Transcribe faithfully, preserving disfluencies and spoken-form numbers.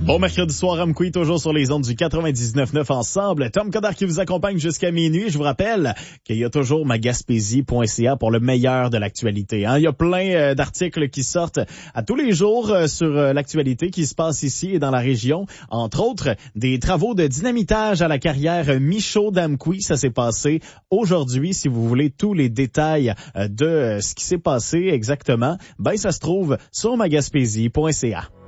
Bon mercredi soir, Amqui, toujours sur les ondes du quatre-vingt-dix-neuf neuf ensemble. Tom Coderre qui vous accompagne jusqu'à minuit. Je vous rappelle qu'il y a toujours magaspésie point c a pour le meilleur de l'actualité. Hein? Il y a plein euh, d'articles qui sortent à tous les jours euh, sur euh, l'actualité qui se passe ici et dans la région. Entre autres, des travaux de dynamitage à la carrière Michaud d'Amqui. Ça s'est passé aujourd'hui. Si vous voulez tous les détails euh, de euh, ce qui s'est passé exactement, ben ça se trouve sur magaspésie point c a.